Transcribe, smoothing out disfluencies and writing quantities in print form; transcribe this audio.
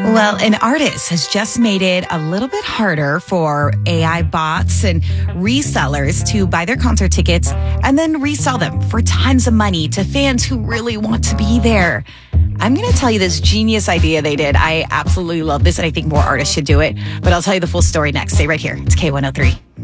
Well, an artist has just made it a little bit harder for AI bots and resellers to buy their concert tickets and then resell them for tons of money to fans who really want to be there. I'm going to tell you this genius idea they did. I absolutely love this, and I think more artists should do it. But I'll tell you the full story next. Stay right here. It's K103.